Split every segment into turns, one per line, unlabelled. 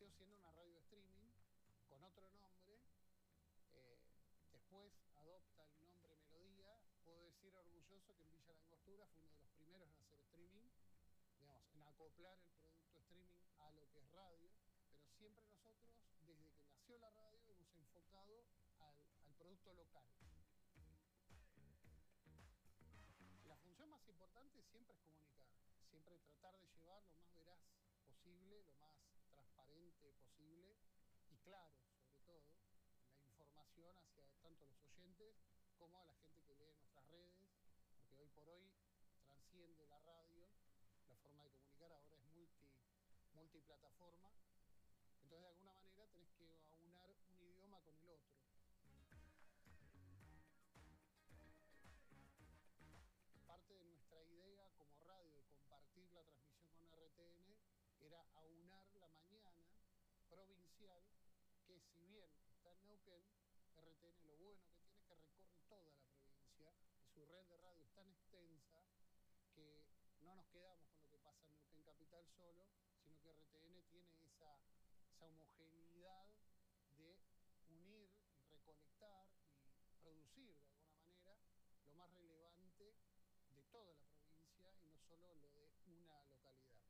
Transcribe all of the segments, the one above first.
nació siendo una radio de streaming con otro nombre. Después adopta el nombre Melodía. Puedo decir orgulloso que en Villa Langostura fue uno de los primeros en hacer streaming, digamos, en acoplar el producto streaming a lo que es radio, pero siempre nosotros, desde que nació la radio, hemos enfocado al producto local. La función más importante siempre es comunicar, siempre tratar de llevar lo más veraz posible, lo más transparente posible y claro, sobre todo, la información hacia tanto los oyentes como a la gente que lee nuestras redes, porque hoy por hoy transciende la radio, la forma de comunicar ahora es multiplataforma, entonces de alguna manera tenés que aunar un idioma con el otro. Parte de nuestra idea como radio de compartir la transmisión con RTN era aunar la mañana provincial, que si bien está en Neuquén, RTN lo bueno que tiene es que recorre toda la provincia y su red de radio es tan extensa que no nos quedamos con lo que pasa en Neuquén Capital solo, sino que RTN tiene esa homogeneidad de unir y recolectar y producir de alguna manera lo más relevante de toda la provincia y no solo lo de una localidad.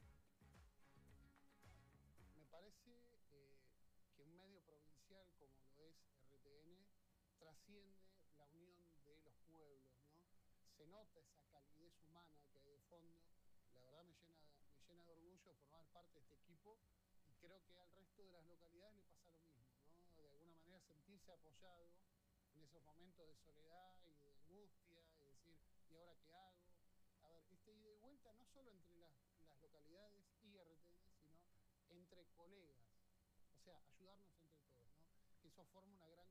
Me parece que un medio provincial como lo es RTN trasciende la unión de los pueblos, ¿no? Se nota esa calidez humana que hay de fondo. La verdad me llena de orgullo formar parte de este equipo y creo que al resto de las localidades le pasa lo mismo, ¿no? De alguna manera sentirse apoyado en esos momentos de soledad y de angustia y decir, ¿y ahora qué hago? A ver, este ida y vuelta no solo entre las localidades y RTN, sino entre colegas. O sea, ayudarnos entre todos, ¿no? Que eso forma una gran